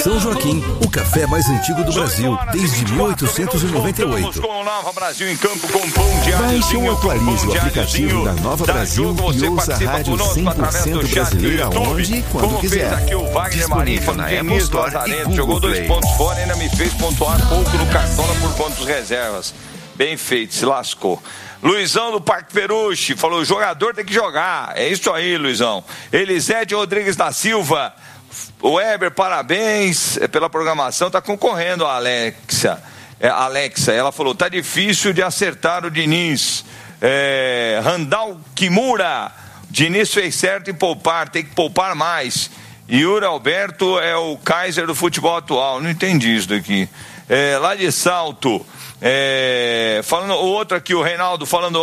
São Joaquim, o café mais antigo do Brasil, desde 1898. Com o Nova Brasil em campo com pão de Baixe ou atualize o aplicativo da Nova Brasil e ouça a rádio 100% brasileira onde e quando quiser. Aqui o Wagner Marinho na Apple Store e Google jogou 2 pontos fora e ainda me fez pontuar pouco no Cartola por pontos reservas. Bem feito, se lascou. Luizão do Parque Peruche falou: o jogador tem que jogar. É isso aí, Luizão. Elisete Rodrigues da Silva. O Weber, parabéns pela programação. Está concorrendo a Alexa. Ela falou: tá difícil de acertar o Diniz. Randall Kimura. Diniz fez certo em poupar, tem que poupar mais. Yuri Alberto é o Kaiser do futebol atual. Não entendi isso daqui. Lá de Salto. Falando o outro aqui, o Reinaldo falando,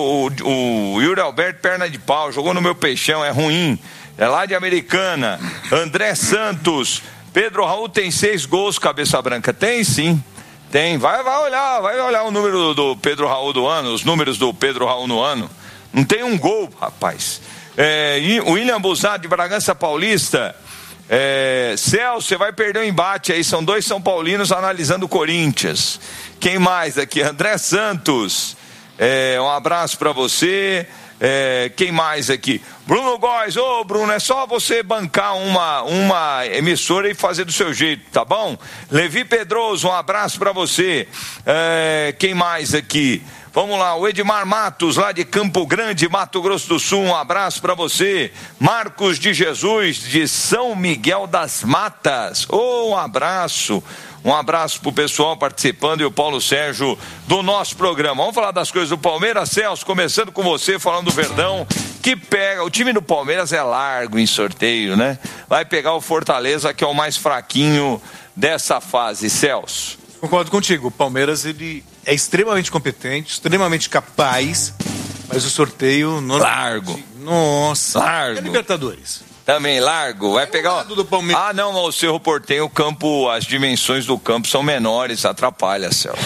o Yuri Alberto, perna de pau, jogou no meu peixão, é ruim. É lá de Americana. André Santos. Pedro Raul tem 6 gols, cabeça branca. Tem sim, tem. Vai olhar o número do Pedro Raul do ano, os números do Pedro Raul no ano. Não tem um gol, rapaz. William Buzado de Bragança Paulista. Celso, você vai perder o embate aí. São 2 São Paulinos analisando o Corinthians. Quem mais aqui? André Santos. Um abraço para você. Quem mais aqui? Bruno Góes. Ô Bruno, é só você bancar uma emissora e fazer do seu jeito, tá bom? Levi Pedroso, um abraço para você. Quem mais aqui? Vamos lá, o Edmar Matos, lá de Campo Grande, Mato Grosso do Sul, um abraço para você. Marcos de Jesus, de São Miguel das Matas, um abraço. Um abraço pro pessoal participando e o Paulo Sérgio do nosso programa. Vamos falar das coisas do Palmeiras, Celso, começando com você, falando do Verdão, que pega, o time do Palmeiras é largo em sorteio, né? Vai pegar o Fortaleza, que é o mais fraquinho dessa fase, Celso. Concordo contigo, o Palmeiras ele é extremamente competente, extremamente capaz, mas o sorteio... Largo. Nossa. Largo. É Libertadores. Também largo, vai pegar do Palmeiras. Ah, não, o Cerro Porteño, o campo, as dimensões do campo são menores, atrapalha, Celso.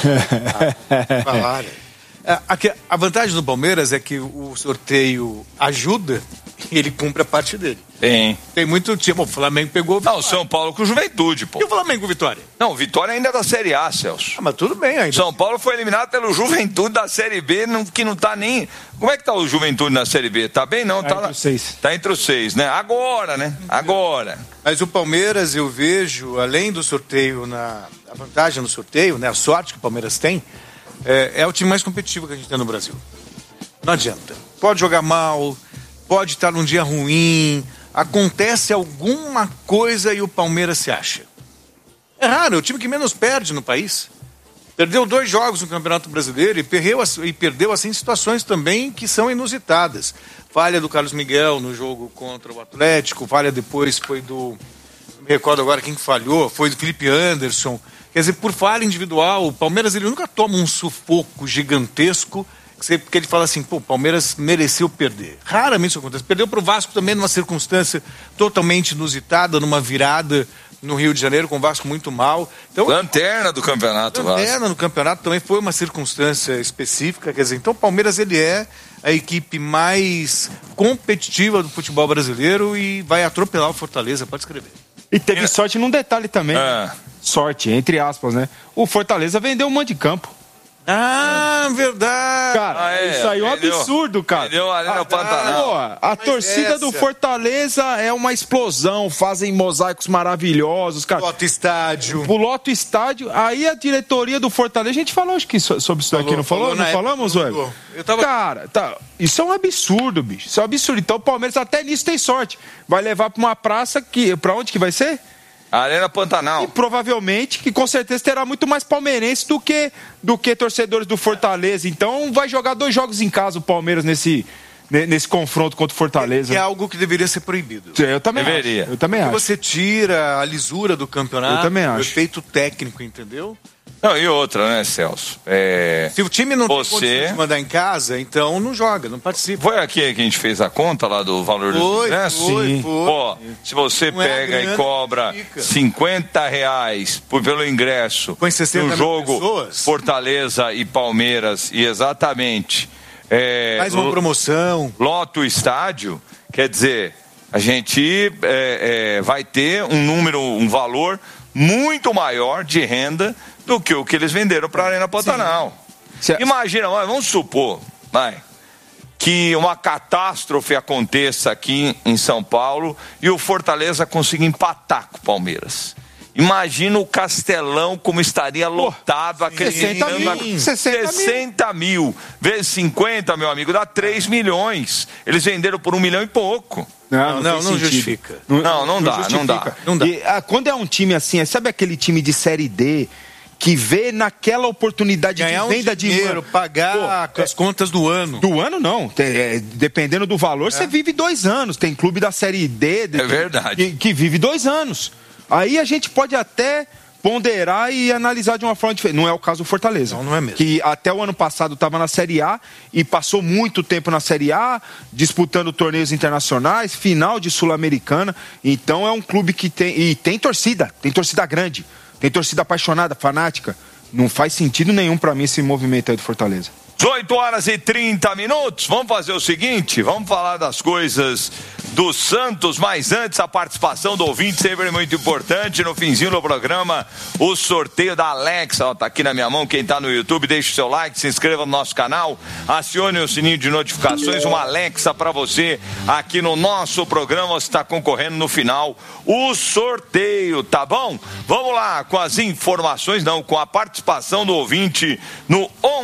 A vantagem do Palmeiras é que o sorteio ajuda e ele cumpre a parte dele. Tem muito time. O Flamengo pegou. Não, o São Paulo com Juventude, pô. E o Flamengo com Vitória? Não, Vitória ainda é da Série A, Celso. Mas tudo bem ainda. São Paulo foi eliminado pelo Juventude da Série B, que não tá nem... Como é que tá o Juventude na Série B? Tá bem, não? Tá entre os 6. Tá entre os 6, né? Agora, né? Agora. Mas o Palmeiras, eu vejo, além do sorteio, a vantagem no sorteio, né? A sorte que o Palmeiras tem, é o time mais competitivo que a gente tem no Brasil. Não adianta. Pode jogar mal, pode estar num dia ruim, acontece alguma coisa e o Palmeiras se acha. É raro, é o time que menos perde no país. Perdeu 2 jogos no Campeonato Brasileiro e perdeu assim situações também que são inusitadas. Falha do Carlos Miguel no jogo contra o Atlético, falha depois foi do... Não me recordo agora quem que falhou, foi do Felipe Anderson. Quer dizer, por falha individual, o Palmeiras ele nunca toma um sufoco gigantesco porque ele fala assim, pô, o Palmeiras mereceu perder. Raramente isso acontece. Perdeu para o Vasco também numa circunstância totalmente inusitada, numa virada no Rio de Janeiro, com o Vasco muito mal. Então, lanterna do campeonato, Vasco. Lanterna no campeonato também foi uma circunstância específica, quer dizer, então o Palmeiras ele é a equipe mais competitiva do futebol brasileiro e vai atropelar o Fortaleza, pode escrever. E teve sorte num detalhe também. Sorte, entre aspas, né? O Fortaleza vendeu um monte de campo. Ah, verdade. Cara, isso aí é um absurdo, cara. Vendeu ali no Pantanal. A torcida do Fortaleza é uma explosão, fazem mosaicos maravilhosos, cara. Lota estádio. O Loto Estádio. Aí a diretoria do Fortaleza, a gente falou acho que sobre isso aqui, não falou? Não falamos, velho? Cara, isso é um absurdo, bicho. Isso é um absurdo. Então o Palmeiras até nisso tem sorte. Vai levar pra uma praça que... Pra onde que vai ser? Arena Pantanal. E provavelmente, que com certeza terá muito mais palmeirense do que torcedores do Fortaleza. Então vai jogar 2 jogos em casa o Palmeiras nesse confronto contra o Fortaleza. É algo que deveria ser proibido. Eu também deveria. Acho. Eu também acho. Você tira a lisura do campeonato. Eu também acho. O efeito técnico, entendeu? Não, e outra, né, Celso? Se o time não tem condição de mandar em casa, então não joga, não participa. Foi aqui que a gente fez a conta lá do valor dos ingressos? Foi. Pô, se você pega e cobra R$50 pelo ingresso põe 60 no jogo pessoas. Fortaleza e Palmeiras, e exatamente... Mais uma promoção. Lota o estádio, quer dizer... a gente vai ter um valor muito maior de renda do que o que eles venderam para a Arena Pantanal. Imagina, vamos supor, que uma catástrofe aconteça aqui em São Paulo e o Fortaleza consiga empatar com o Palmeiras. Imagina o Castelão como estaria lotado, acreditando 60 mil vezes 50, meu amigo, dá 3 milhões. Eles venderam por 1 milhão e pouco. Não justifica. Não dá. E, quando é um time assim, sabe aquele time de Série D que vê naquela oportunidade ganhar de venda de dinheiro, pagar as contas do ano. Do ano não, dependendo do valor, você vive 2 anos. Tem clube da Série D verdade. Que vive 2 anos. Aí a gente pode até ponderar e analisar de uma forma diferente. Não é o caso do Fortaleza. Não é mesmo. Que até o ano passado estava na Série A e passou muito tempo na Série A, disputando torneios internacionais, final de Sul-Americana. Então é um clube que tem torcida grande, tem torcida apaixonada, fanática. Não faz sentido nenhum para mim esse movimento aí do Fortaleza. 18h30. Vamos fazer o seguinte, vamos falar das coisas do Santos, mas antes a participação do ouvinte sempre muito importante. No finzinho do programa, o sorteio da Alexa, tá aqui na minha mão. Quem tá no YouTube, deixe o seu like, se inscreva no nosso canal, acione o sininho de notificações. Uma Alexa para você aqui no nosso programa. Você está concorrendo no final o sorteio, tá bom? Vamos lá com as informações, com a participação do ouvinte no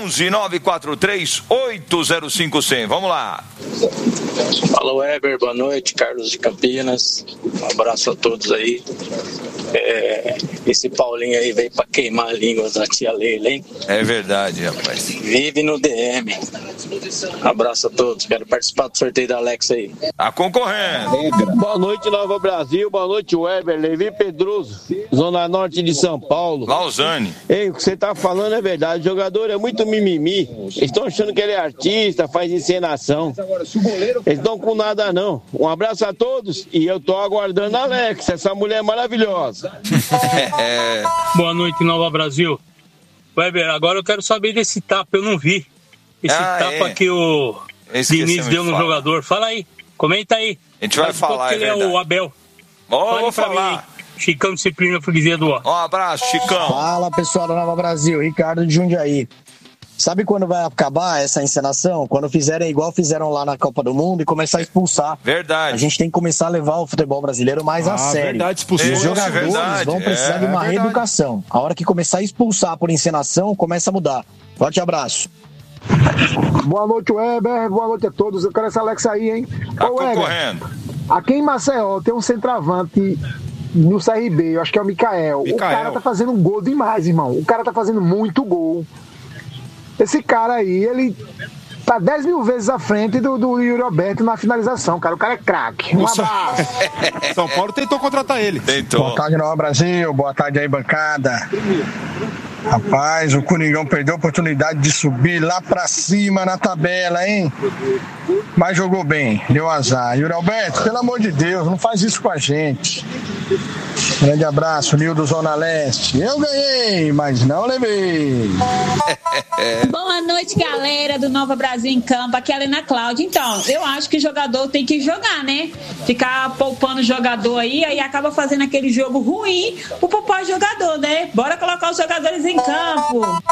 11-943-805-100. Vamos lá. Fala, Weber, boa noite, Carlos de Campinas, um abraço a todos aí. Esse Paulinho aí veio pra queimar a língua da tia Leila, hein? É verdade, rapaz. Vive no DM. Abraço a todos, quero participar do sorteio da Alexa aí. Tá concorrendo. Boa noite, Nova Brasil, boa noite, Weber, Levi Pedroso, Zona Norte de São Paulo. Lausanne. Ei, o que você tá falando é verdade, o jogador é muito mimimi, eles estão achando que ele é artista, faz encenação, eles não com nada não. Um abraço a todos e eu tô aguardando a Alexa, essa mulher maravilhosa. Boa noite, Nova Brasil. Weber, agora eu quero saber desse tapa, eu não vi. Esse tapa que o Diniz deu no jogador. Fala aí, comenta aí. A gente vai falar, ele é o Abel. Vou falar. Chicão Disciplina, freguesia do Um abraço, Chicão. Fala, pessoal da Nova Brasil, Ricardo de Jundiaí. Sabe quando vai acabar essa encenação? Quando fizerem igual fizeram lá na Copa do Mundo e começar a expulsar. Verdade. A gente tem que começar a levar o futebol brasileiro mais a sério. Verdade, expulsou. Os jogadores vão precisar de uma reeducação. A hora que começar a expulsar por encenação, começa a mudar. Forte abraço. Boa noite, Weber. Boa noite a todos. Eu quero essa Alexa aí, hein? Tá concorrendo. Aqui em Maceió tem um centroavante no CRB, eu acho que é o Mikael. O cara tá fazendo gol demais, irmão. O cara tá fazendo muito gol. Esse cara aí, ele tá 10 mil vezes à frente do Yuri Alberto na finalização, cara. O cara é craque. Um abraço. São Paulo tentou contratar ele. Boa tarde, Nova Brasil. Boa tarde aí, bancada. Rapaz, o Coringão perdeu a oportunidade de subir lá pra cima na tabela, hein? Mas jogou bem, deu azar. Yuri Alberto, pelo amor de Deus, não faz isso com a gente. Grande abraço, Nildo Zona Leste. Eu ganhei, mas não levei. Boa noite, galera do Nova Brasil em Campo. Aqui é a Helena Cláudia. Então, eu acho que o jogador tem que jogar, né? Ficar poupando o jogador aí acaba fazendo aquele jogo ruim pro poupar o jogador, né? Bora colocar os jogadores em campo.